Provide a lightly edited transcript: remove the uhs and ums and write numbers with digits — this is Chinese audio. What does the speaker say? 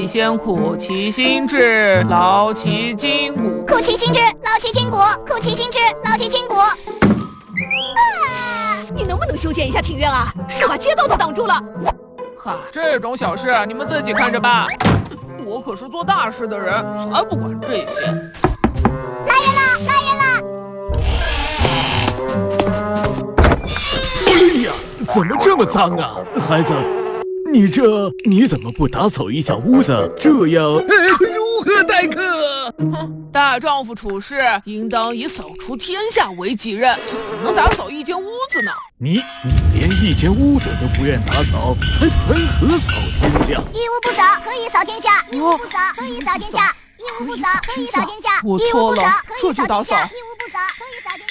先苦其心志，劳其筋骨。 苦其心志，劳其筋骨，苦其心志，劳其筋骨。 你能不能修建一下庭院啊？是把街道都挡住了。 哈，这种小事你们自己看着办。我可是做大事的人，才不管这些。 来人了，来人了！ 哎呀，怎么这么脏啊，孩子？你怎么不打扫一下屋子？这样如何待客？ 哼，大丈夫处事应当以扫除天下为己任，怎么能打扫一间屋子呢？ 你连一间屋子都不愿打扫，还谈何扫天下？ 一屋不扫，何以扫天下？一屋不扫，何以扫天下？一屋不扫，何以扫天下？ 我错了，这就打扫。 一屋不扫，何以扫天下？